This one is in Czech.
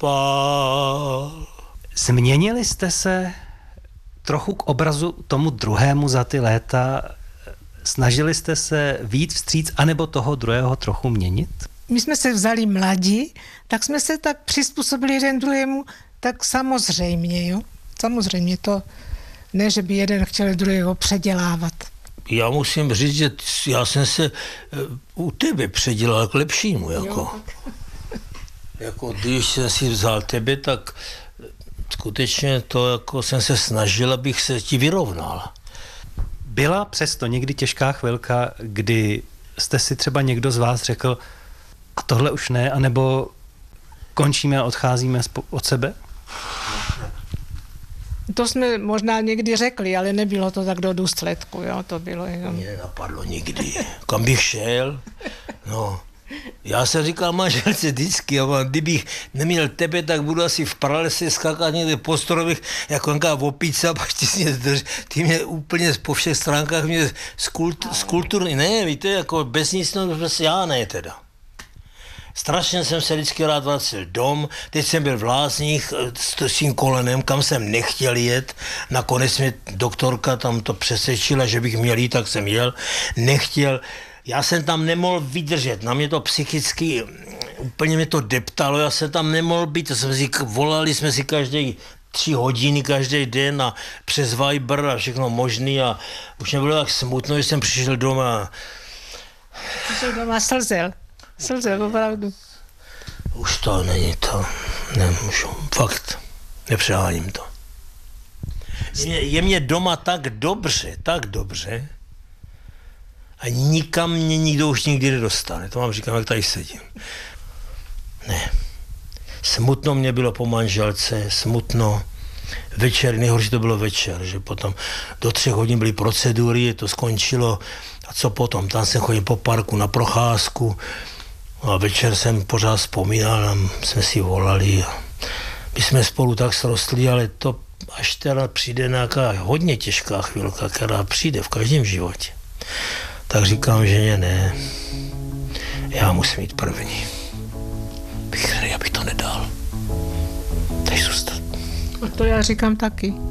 spál. Změnili jste se trochu k obrazu tomu druhému za ty léta? Snažili jste se víc vstříc, anebo toho druhého trochu měnit? My jsme se vzali mladí, tak jsme se tak přizpůsobili jeden druhému, tak samozřejmě, jo. Samozřejmě to, ne, že by jeden chtěl druhého předělávat. Já musím říct, že já jsem se u tebe předělal k lepšímu, jako. Jako když jsem si vzal tebe, tak skutečně to jako jsem se snažil, abych se ti vyrovnal. Byla přesto někdy těžká chvilka, kdy jste si třeba někdo z vás řekl, a tohle už ne, anebo končíme a odcházíme od sebe? To jsme možná někdy řekli, ale nebylo to tak do důsledku, jo, to bylo jenom... Mě nenapadlo nikdy, kam bych šel, no. Já jsem říkal manželce vždycky, kdybych neměl tebe, tak budu asi v pralese skákat někde po strovech, jako nějaká opice, a pak ty mě úplně po všech stránkách mě skulturní, ne, víte, jako bez nic, no, prostě já ne teda. Strašně jsem se vždycky rád vracel dom, teď jsem byl v Lázních s tím kolenem, kam jsem nechtěl jet, nakonec mě doktorka tam to přesvědčila, že bych měl jít, tak jsem jel, nechtěl. Já jsem tam nemohl vydržet, na mě to psychicky, úplně mě to deptalo, já jsem tam nemohl být, volali jsme si každý 3 hodiny každý den a přes Viber a všechno možný a už mě bylo tak smutno, že jsem přišel doma. Přišel doma slzel, opravdu. Už to není to, nemůžu, fakt, nepřeháním to. Je mě doma tak dobře, a nikam mě nikdo už nikdy nedostane. To vám říkám, jak tady sedím. Ne. Smutno mě bylo po manželce, smutno. Večer, nejhorší to bylo večer, že potom do 3 hodin byly procedury, to skončilo. A co potom? Tam jsem chodil po parku na procházku a večer jsem pořád vzpomínal, a jsme si volali. A my jsme spolu tak srostli, ale to až teda přijde nějaká hodně těžká chvilka, která přijde v každém životě. Tak říkám ženě, ne, já musím jít první. Já bych to nedal. Teď zůstat. To já říkám taky.